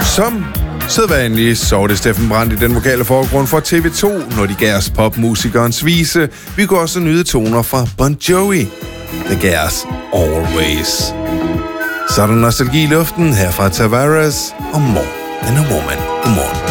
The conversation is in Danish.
Som sædvanligt så var det Steffen Brandt i den vokale forgrund for TV2, når de gav os popmusikernes vise. Vi kunne også nyde toner fra Bon Jovi. Det gav os Always. Så er der nostalgi i luften her fra Tavares og More Than a Woman. Godmorgen.